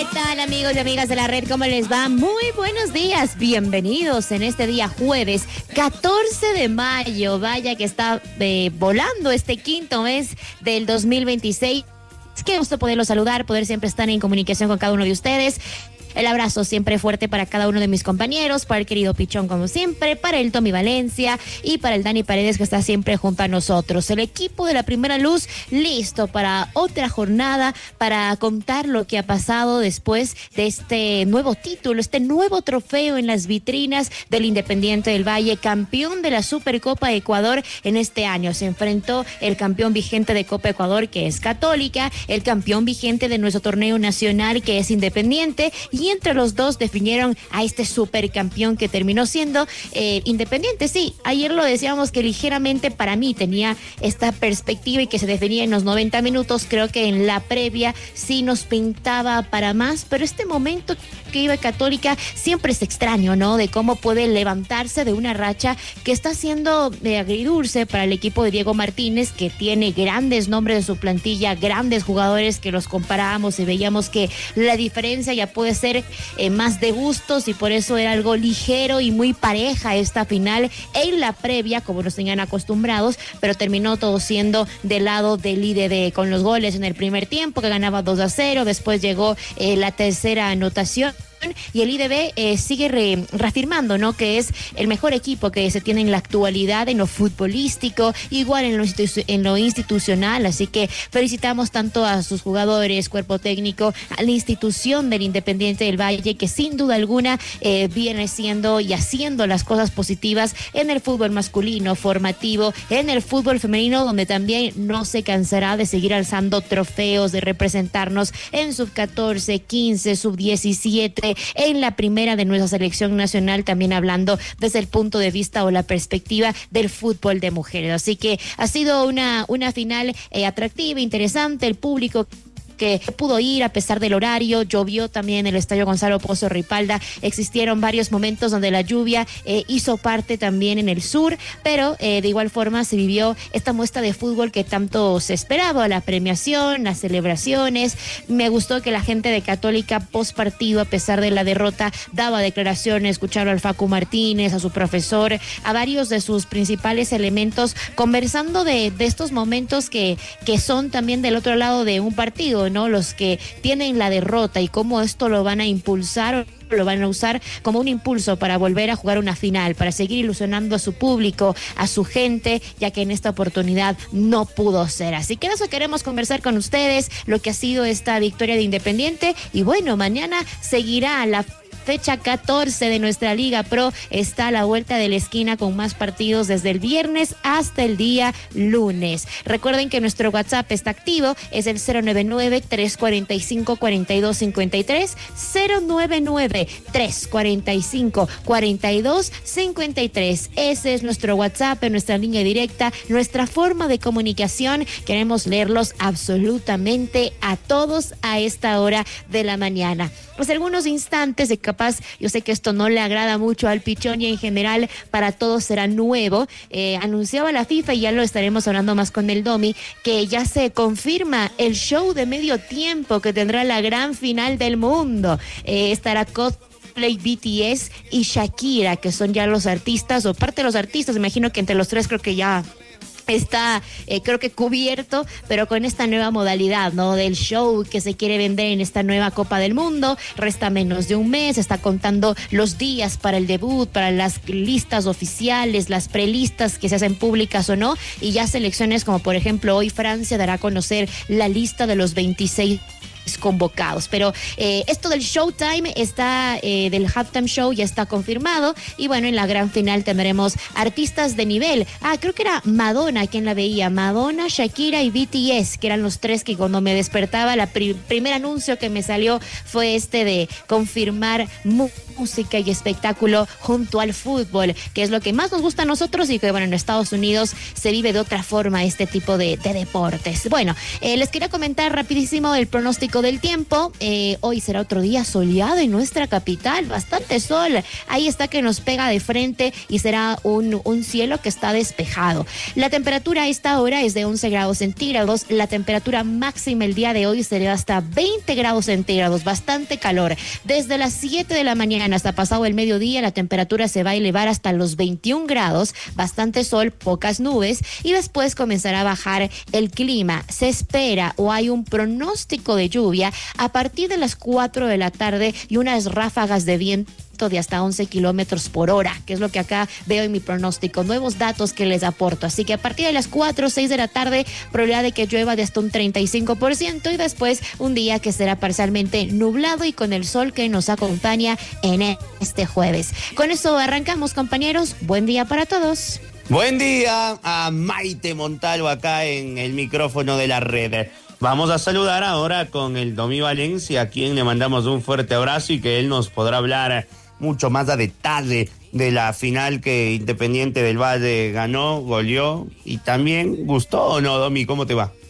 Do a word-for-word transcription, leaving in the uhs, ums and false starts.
¿Qué tal, amigos y amigas de la red? ¿Cómo les va? Muy buenos días, bienvenidos en este día jueves catorce de mayo. Vaya que está eh, volando este quinto mes del dos mil veintiséis. Qué gusto poderlos saludar, poder siempre estar en comunicación con cada uno de ustedes. El abrazo siempre fuerte para cada uno de mis compañeros, para el querido Pichón como siempre, para el Tommy Valencia y para el Dani Paredes que está siempre junto a nosotros. El equipo de la Primera Luz listo para otra jornada, para contar lo que ha pasado después de este nuevo título, este nuevo trofeo en las vitrinas del Independiente del Valle, campeón de la Supercopa Ecuador en este año. Se enfrentó el campeón vigente de Copa Ecuador, que es Católica, el campeón vigente de nuestro torneo nacional, que es Independiente, y Y entre los dos definieron a este supercampeón que terminó siendo eh, Independiente. Sí, ayer lo decíamos que ligeramente para mí tenía esta perspectiva y que se definía en los noventa minutos. Creo que en la previa sí nos pintaba para más, pero este momento que iba Católica siempre es extraño, ¿no? De cómo puede levantarse de una racha que está siendo de agridulce para el equipo de Diego Martínez, que tiene grandes nombres de su plantilla, grandes jugadores que los comparábamos y veíamos que la diferencia ya puede ser Eh, más de gustos, y por eso era algo ligero y muy pareja esta final en la previa, como nos tenían acostumbrados, pero terminó todo siendo del lado del I D D, con los goles en el primer tiempo que ganaba dos a cero, después llegó eh, la tercera anotación. Y el I D B eh, sigue re, reafirmando, ¿no?, que es el mejor equipo que se tiene en la actualidad en lo futbolístico, igual en lo, institu- en lo institucional. Así que felicitamos tanto a sus jugadores, cuerpo técnico, a la institución del Independiente del Valle, que sin duda alguna eh, viene siendo y haciendo las cosas positivas en el fútbol masculino, formativo, en el fútbol femenino, donde también no se cansará de seguir alzando trofeos, de representarnos en sub catorce, quince, sub diecisiete, en la primera de nuestra selección nacional, también hablando desde el punto de vista o la perspectiva del fútbol de mujeres. Así que ha sido una, una final eh, atractiva, interesante. El público que pudo ir a pesar del horario, llovió también en el Estadio Gonzalo Pozo Ripalda, existieron varios momentos donde la lluvia eh, hizo parte también en el sur, pero eh, de igual forma se vivió esta muestra de fútbol que tanto se esperaba, la premiación, las celebraciones. Me gustó que la gente de Católica post partido, a pesar de la derrota, daba declaraciones, escucharon al Facu Martínez, a su profesor, a varios de sus principales elementos, conversando de, de estos momentos que, que son también del otro lado de un partido, ¿no? Los que tienen la derrota y cómo esto lo van a impulsar, lo van a usar como un impulso para volver a jugar una final, para seguir ilusionando a su público, a su gente, ya que en esta oportunidad no pudo ser. Así que de eso queremos conversar con ustedes, lo que ha sido esta victoria de Independiente. Y bueno, mañana seguirá la fecha catorce de nuestra Liga Pro, está a la vuelta de la esquina con más partidos desde el viernes hasta el día lunes. Recuerden que nuestro WhatsApp está activo, es el cero nueve nueve, tres cuatro cinco, cuatro dos cinco tres, cero nueve nueve, tres cuatro cinco, cuatro dos cinco tres. Ese es nuestro WhatsApp, en nuestra línea directa, nuestra forma de comunicación. Queremos leerlos absolutamente a todos a esta hora de la mañana. Pues algunos instantes de capaz, yo sé que esto no le agrada mucho al Pichón y en general para todos será nuevo. Eh, anunciaba la FIFA, y ya lo estaremos hablando más con el Domi, que ya se confirma el show de medio tiempo que tendrá la gran final del mundo. Eh, estará Coldplay, B T S y Shakira, que son ya los artistas o parte de los artistas. Imagino que entre los tres creo que ya está, eh, creo que cubierto, pero con esta nueva modalidad, ¿no?, del show que se quiere vender en esta nueva Copa del Mundo. Resta menos de un mes, está contando los días para el debut, para las listas oficiales, las prelistas que se hacen públicas o no, y ya selecciones como por ejemplo hoy Francia dará a conocer la lista de los veintiséis convocados. Pero eh, esto del Showtime está, eh, del halftime show ya está confirmado, y bueno, en la gran final tendremos artistas de nivel. Ah, creo que era Madonna quien la veía, Madonna, Shakira y B T S, que eran los tres que cuando me despertaba, la pri- primer anuncio que me salió fue este de confirmar música y espectáculo junto al fútbol, que es lo que más nos gusta a nosotros, y que bueno, en Estados Unidos se vive de otra forma este tipo de, de deportes. Bueno, eh, les quería comentar rapidísimo el pronóstico pronóstico del tiempo, eh, hoy será otro día soleado en nuestra capital, bastante sol. Ahí está que nos pega de frente y será un, un cielo que está despejado. La temperatura a esta hora es de once grados centígrados. La temperatura máxima el día de hoy será hasta veinte grados centígrados, bastante calor. Desde las siete de la mañana hasta pasado el mediodía, la temperatura se va a elevar hasta los veintiún grados, bastante sol, pocas nubes, y después comenzará a bajar el clima. Se espera o hay un pronóstico de lluvia a partir de las cuatro de la tarde y unas ráfagas de viento de hasta once kilómetros por hora, que es lo que acá veo en mi pronóstico, nuevos datos que les aporto. Así que a partir de las cuatro o seis de la tarde, probabilidad de que llueva de hasta un treinta y cinco por ciento, y después un día que será parcialmente nublado y con el sol que nos acompaña en este jueves. Con eso arrancamos, compañeros. Buen día para todos. Buen día a Maite Montalvo acá en el micrófono de la red. Vamos a saludar ahora con el Domi Valencia, a quien le mandamos un fuerte abrazo y que él nos podrá hablar mucho más a detalle de la final que Independiente del Valle ganó, goleó y también gustó, ¿o no, Domi? ¿Cómo te va?